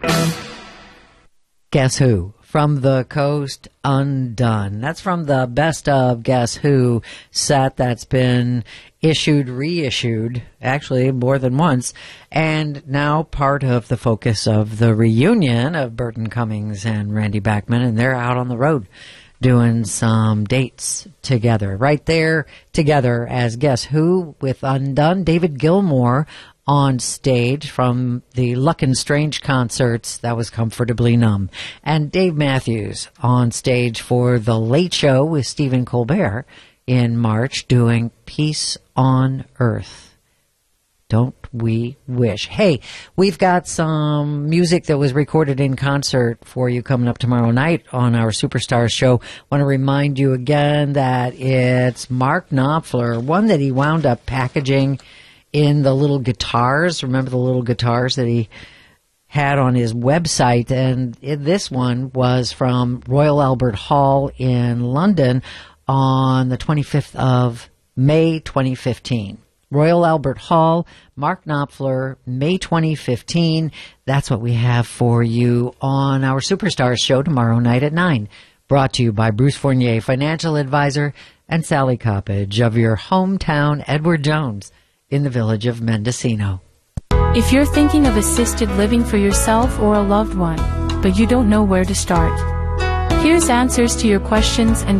Guess Who? From the Coast Undone. That's from the Best of Guess Who set that's been issued, reissued, actually more than once, and now part of the focus of the reunion of Burton Cummings and Randy Bachman, and they're out on the road doing some dates together. Right there together as Guess Who with Undone. David Gilmour on stage from the Luck and Strange concerts. That was Comfortably Numb. And Dave Matthews on stage for The Late Show with Stephen Colbert in March doing Peace on Earth. Don't we wish? Hey, we've got some music that was recorded in concert for you coming up tomorrow night on our Superstars show. Want to remind you again that it's Mark Knopfler, one that he wound up packaging in the little guitars. Remember the little guitars that he had on his website? And this one was from Royal Albert Hall in London on the 25th of May 2015. Royal Albert Hall, Mark Knopfler, May 2015. That's what we have for you on our Superstars show tomorrow night at 9. Brought to you by Bruce Fournier, financial advisor, and Sally Coppage of your hometown Edward Jones in the village of Mendocino. If you're thinking of assisted living for yourself or a loved one, but you don't know where to start, here's answers to your questions and